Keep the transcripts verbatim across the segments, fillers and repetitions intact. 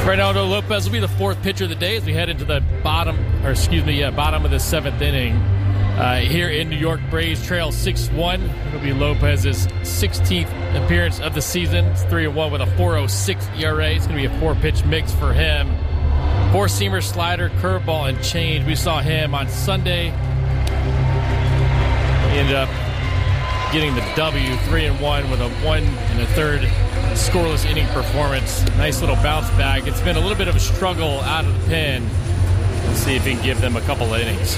Reynaldo Lopez will be the fourth pitcher of the day as we head into the bottom, or excuse me, yeah, bottom of the seventh inning. Uh, here in New York, Braves trail six one. It'll be Lopez's sixteenth appearance of the season. It's three and one with a four oh six E R A. It's going to be a four-pitch mix for him. Four-seamer, slider, curveball, and change. We saw him on Sunday. He ended up getting the W, three and one with a one and a third scoreless inning performance. Nice little bounce back. It's been a little bit of a struggle out of the pen. Let's see if he can give them a couple of innings.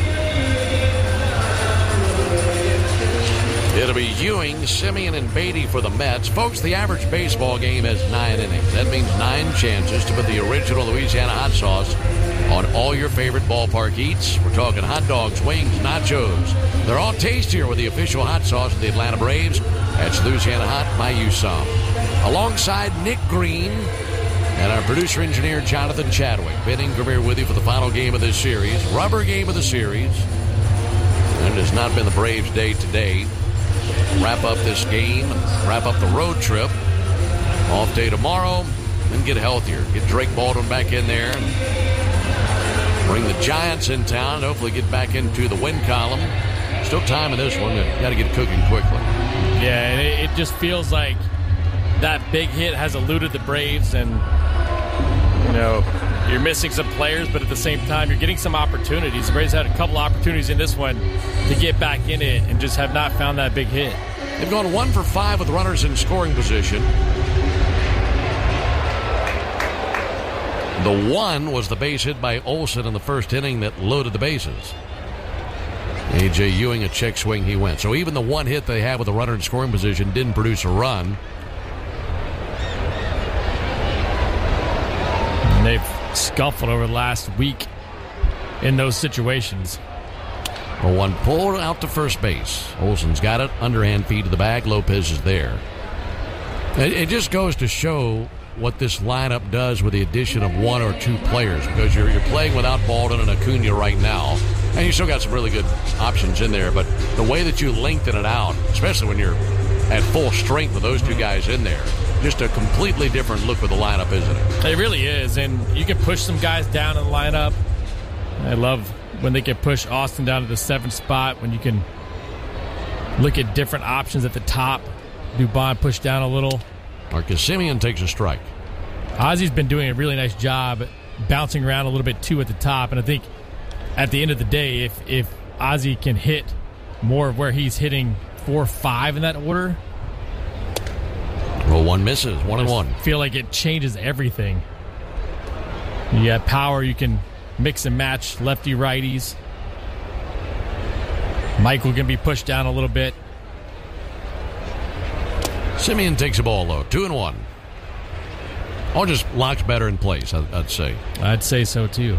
It'll be Ewing, Semien, and Beatty for the Mets. Folks, the average baseball game has nine innings. That means nine chances to put the original Louisiana hot sauce on all your favorite ballpark eats. We're talking hot dogs, wings, nachos. They're all tastier with the official hot sauce of the Atlanta Braves. That's Louisiana Hot. Buy you some. Alongside Nick Green and our producer-engineer Jonathan Chadwick. Ben Ingram here with you for the final game of this series. Rubber game of the series. And it has not been the Braves' day today. Wrap up this game, wrap up the road trip. Off day tomorrow, then get healthier. Get Drake Baldwin back in there. And bring the Giants in town and hopefully get back into the win column. Still time in this one. Got to get cooking quickly. Yeah, and it, it just feels like that big hit has eluded the Braves, and you know you're missing some players, but at the same time you're getting some opportunities. The Braves had a couple opportunities in this one to get back in it and just have not found that big hit. They've gone one for five with runners in scoring position. The one was the base hit by Olsen in the first inning that loaded the bases. A J. Ewing, a check swing, he went. So even the one hit they had with a runner in scoring position didn't produce a run. And they've scuffled over the last week in those situations. A one pulled out to first base. Olsen's got it. Underhand feed to the bag. Lopez is there. It, it just goes to show what this lineup does with the addition of one or two players, because you're, you're playing without Baldwin and Acuna right now, and you still got some really good options in there, but the way that you lengthen it out, especially when you're at full strength with those two guys in there, just a completely different look with the lineup, isn't it? It really is, and you can push some guys down in the lineup. I love when they can push Austin down to the seventh spot, when you can look at different options at the top. Dubon push down a little. Marcus Semien takes a strike. Ozzy's been doing a really nice job bouncing around a little bit too at the top, and I think at the end of the day, if if Ozzy can hit more of where he's hitting four five in that order, roll one misses, one and one. I feel like it changes everything. You got power, you can mix and match lefty righties. Michael can be pushed down a little bit. Semien takes a ball low, two and one. Or just locks better in place, I'd, I'd say. I'd say so too.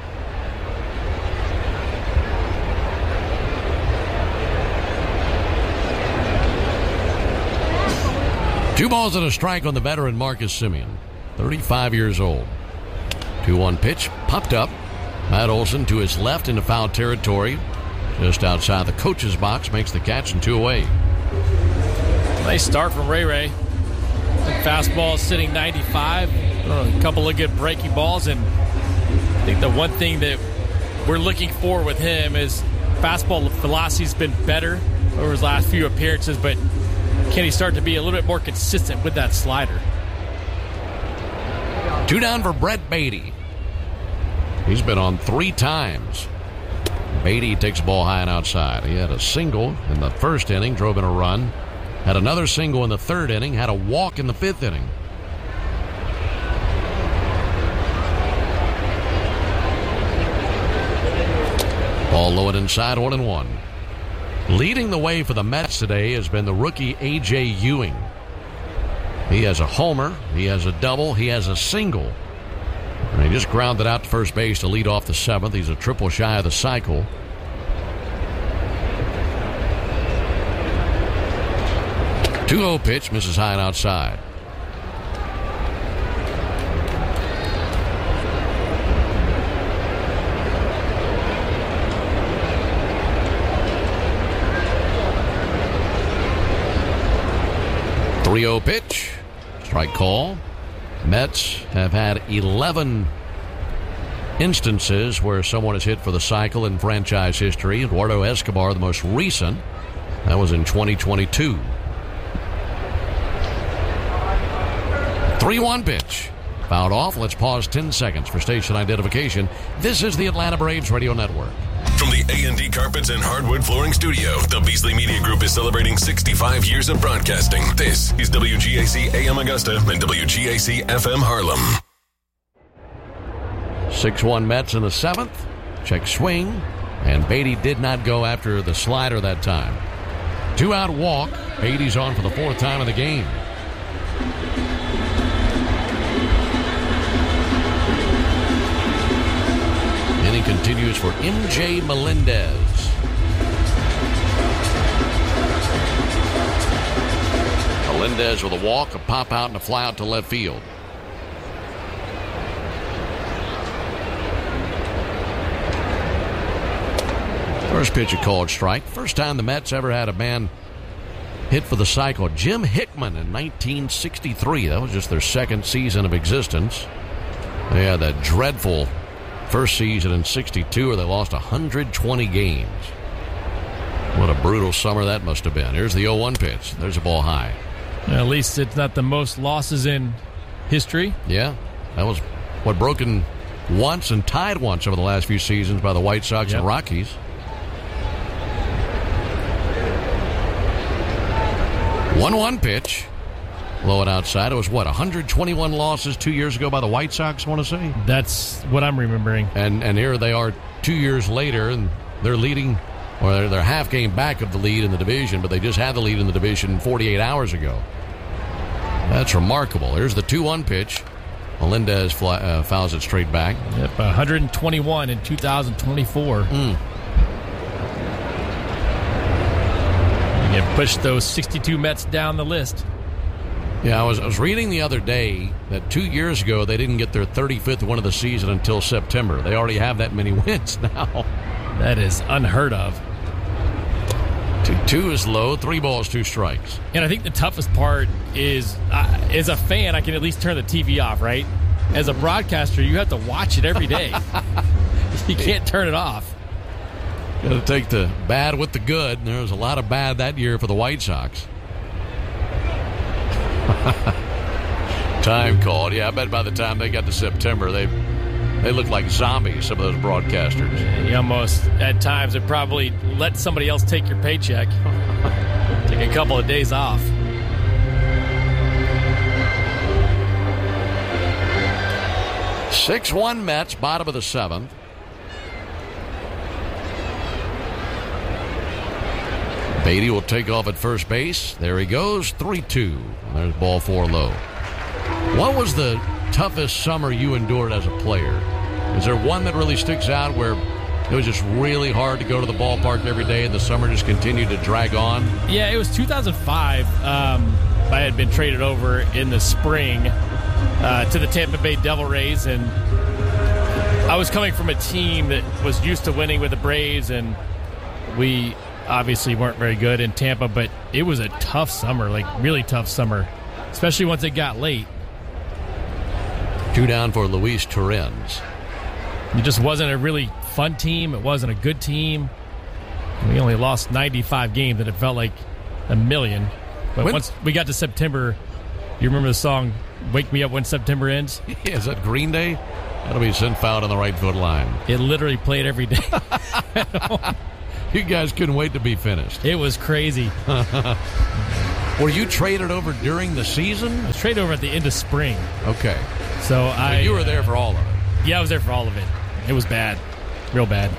Two balls and a strike on the veteran Marcus Semien, thirty-five years old. two one pitch, popped up. Matt Olson to his left into foul territory. Just outside the coach's box, makes the catch and two away. Nice start from Ray Ray. The fastball sitting ninety-five. A couple of good breaking balls, and I think the one thing that we're looking for with him is fastball velocity's been better over his last few appearances, but can he start to be a little bit more consistent with that slider? Two down for Brett Beatty. He's been on three times. Beatty takes the ball high and outside. He had a single in the first inning, drove in a run. Had another single in the third inning, had a walk in the fifth inning. Ball low and inside, one and one. Leading the way for the Mets today has been the rookie A J. Ewing. He has a homer, he has a double, he has a single. And he just grounded out to first base to lead off the seventh. He's a triple shy of the cycle. two oh pitch, misses high and outside. three oh pitch. Strike call. Mets have had eleven instances where someone is hit for the cycle in franchise history. Eduardo Escobar, the most recent. That was in twenty twenty-two. three one pitch. Fouled off. Let's pause ten seconds for station identification. This is the Atlanta Braves Radio Network. From the A and D Carpets and Hardwood Flooring Studio, the Beasley Media Group is celebrating sixty-five years of broadcasting. This is W G A C A M Augusta and W G A C F M Harlem. six one Mets in the seventh. Check swing. And Beatty did not go after the slider that time. Two-out walk. Beatty's on for the fourth time in the game. Inning continues for M J Melendez. Melendez with a walk, a pop out, and a fly out to left field. First pitch a called strike. First time the Mets ever had a man hit for the cycle. Jim Hickman in nineteen sixty-three. That was just their second season of existence. They had that dreadful first season in sixty-two where they lost one hundred twenty games. What a brutal summer that must have been. Here's the oh one pitch. There's a ball high. At least it's not the most losses in history. Yeah, that was what broken once and tied once over the last few seasons by the White Sox yep. and Rockies. one one pitch. Low and outside. It was, what, one hundred twenty-one losses two years ago by the White Sox, I want to say? That's what I'm remembering. And and here they are two years later, and they're leading, or they're, they're half game back of the lead in the division, but they just had the lead in the division forty-eight hours ago. That's remarkable. Here's the two one pitch. Melendez fly, uh, fouls it straight back. Yep, one hundred twenty-one in two thousand twenty-four. Mm. You push those sixty-two Mets down the list. Yeah, I was I was reading the other day that two years ago they didn't get their thirty-fifth win of the season until September. They already have that many wins now. That is unheard of. Two, two is low, three balls, two strikes. And I think the toughest part is, uh, as a fan, I can at least turn the T V off, right? As a broadcaster, you have to watch it every day. You can't turn it off. Got to take the bad with the good. There was a lot of bad that year for the White Sox. Time called. Yeah, I bet by the time they got to September, they they looked like zombies, some of those broadcasters. You almost, at times, would probably let somebody else take your paycheck. Take a couple of days off. six one Mets, bottom of the seventh. Beatty will take off at first base. There he goes, three two. There's ball four low. What was the toughest summer you endured as a player? Is there one that really sticks out where it was just really hard to go to the ballpark every day and the summer just continued to drag on? Yeah, it was two thousand five. Um, I had been traded over in the spring uh, to the Tampa Bay Devil Rays, and I was coming from a team that was used to winning with the Braves, and we obviously weren't very good in Tampa, but it was a tough summer, like really tough summer, especially once it got late. Two down for Luis Torrens. It just wasn't a really fun team. It wasn't a good team. We only lost ninety-five games, and it felt like a million. But when, once we got to September, you remember the song, Wake Me Up When September Ends? Yeah, is that Green Day? That'll be sent foul on the right foot line. It literally played every day. You guys couldn't wait to be finished. It was crazy. Were you traded over during the season? I was traded over at the end of spring. Okay. So, so I... you were there for all of it? Yeah, I was there for all of it. It was bad. Real bad.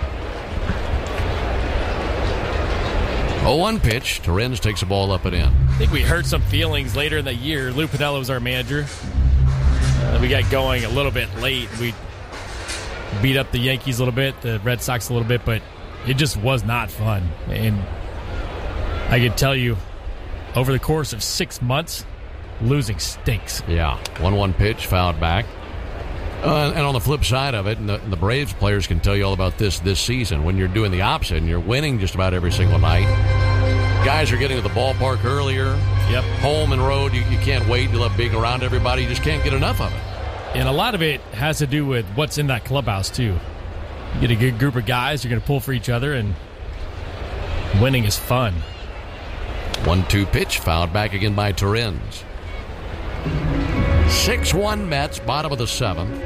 oh one pitch. Torrens takes the ball up and in. I think we hurt some feelings later in the year. Lou Piniella was our manager. Uh, we got going a little bit late. We beat up the Yankees a little bit, the Red Sox a little bit, but it just was not fun. And I can tell you, over the course of six months, losing stinks. Yeah. one one pitch, fouled back. Uh, and on the flip side of it, and the, and the Braves players can tell you all about this this season, when you're doing the opposite and you're winning just about every single night, Guys are getting to the ballpark earlier. Yep. Home and road, you, you can't wait. You love being around everybody. You just can't get enough of it. And a lot of it has to do with what's in that clubhouse, too. You get a good group of guys, you're going to pull for each other, and winning is fun. one two pitch, fouled back again by Torrens. six one Mets, bottom of the seventh.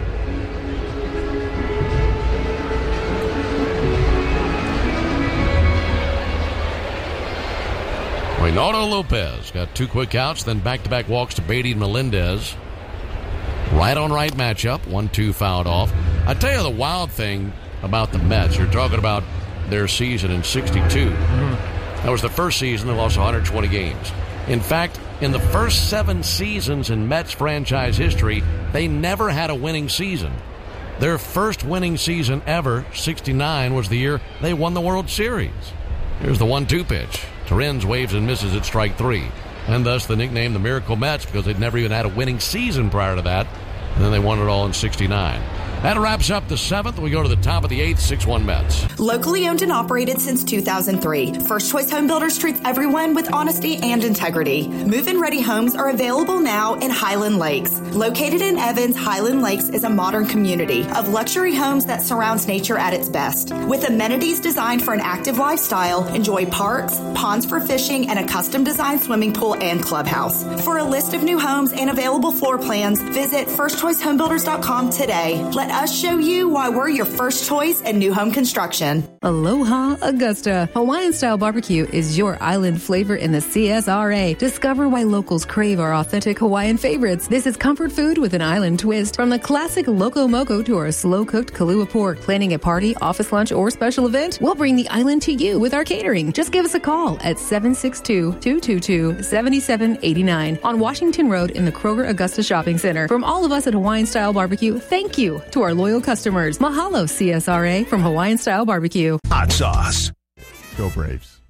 Reynaldo Lopez got two quick outs, then back-to-back walks to Beatty and Melendez. Right on right matchup, one two fouled off. I tell you the wild thing about the Mets, you're talking about their season in sixty-two. Mm-hmm. That was the first season they lost one hundred twenty games. In fact, in the first seven seasons in Mets franchise history, they never had a winning season. Their first winning season ever, sixty-nine, was the year they won the World Series. Here's the one two pitch. Torrens waves and misses at strike three. And thus the nickname the Miracle Mets, because they'd never even had a winning season prior to that. And then they won it all in sixty-nine. That wraps up the seventh. We go to the top of the eighth, six one Mets. Locally owned and operated since two thousand three. First Choice Home Builders treats everyone with honesty and integrity. Move-in ready homes are available now in Highland Lakes. Located in Evans, Highland Lakes is a modern community of luxury homes that surrounds nature at its best. With amenities designed for an active lifestyle, enjoy parks, ponds for fishing, and a custom-designed swimming pool and clubhouse. For a list of new homes and available floor plans, visit first choice home builders dot com today. Let us show you why we're your first choice in new home construction. Aloha Augusta. Hawaiian-style barbecue is your island flavor in the C S R A. Discover why locals crave our authentic Hawaiian favorites. This is comfort food with an island twist. From the classic Loco Moco to our slow-cooked Kahlua pork. Planning a party, office lunch, or special event? We'll bring the island to you with our catering. Just give us a call at seven six two, two two two, seven seven eight nine on Washington Road in the Kroger Augusta Shopping Center. From all of us at Hawaiian-style barbecue, thank you to our loyal customers. Mahalo, C S R A, from Hawaiian Style Barbecue. Hot sauce. Go Braves.